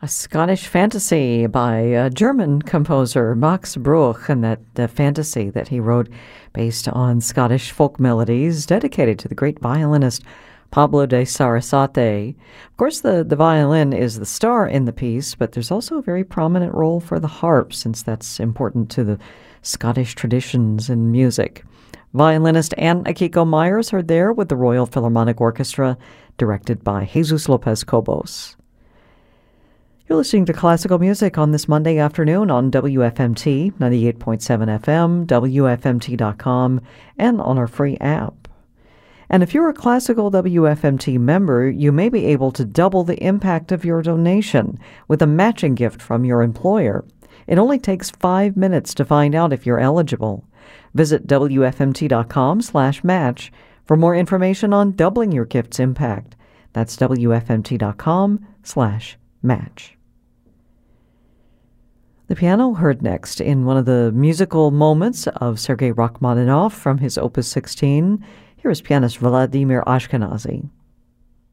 A Scottish fantasy by a German composer, Max Bruch, and the fantasy that he wrote based on Scottish folk melodies dedicated to the great violinist Pablo de Sarasate. Of course, the violin is the star in the piece, but there's also a very prominent role for the harp, since that's important to the Scottish traditions in music. Violinist Anne Akiko Myers heard there with the Royal Philharmonic Orchestra, directed by Jesus Lopez Cobos. You're listening to classical music on this Monday afternoon on WFMT 98.7 FM, WFMT.com, and on our free app. And if you're a classical WFMT member, you may be able to double the impact of your donation with a matching gift from your employer. It only takes 5 minutes to find out if you're eligible. Visit WFMT.com/match for more information on doubling your gift's impact. That's WFMT.com/match. The piano heard next in one of the musical moments of Sergei Rachmaninoff from his Opus 16. Here is pianist Vladimir Ashkenazy.